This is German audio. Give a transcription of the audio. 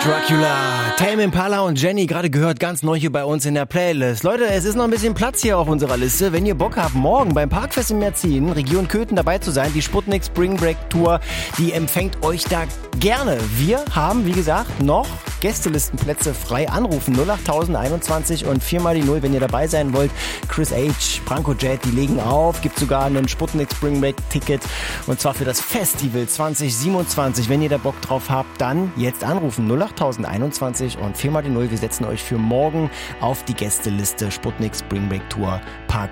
Dracula, Tame Impala und Jenny, gerade gehört, ganz neu hier bei uns in der Playlist. Leute, es ist noch ein bisschen Platz hier auf unserer Liste. Wenn ihr Bock habt, morgen beim Parkfest in Merzin, Region Köthen, dabei zu sein, die Sputnik Spring Break Tour, die empfängt euch da gerne. Wir haben, wie gesagt, noch Gästelistenplätze frei. Anrufen 08021 und 4 mal die 0, wenn ihr dabei sein wollt. Chris H., Branko Jet, die legen auf. Gibt sogar einen Sputnik Spring Break Ticket und zwar für das Festival 2027. Wenn ihr da Bock drauf habt, dann jetzt anrufen 08021 und 4 mal die 0. Wir setzen euch für morgen auf die Gästeliste Sputnik Spring Break Tour Park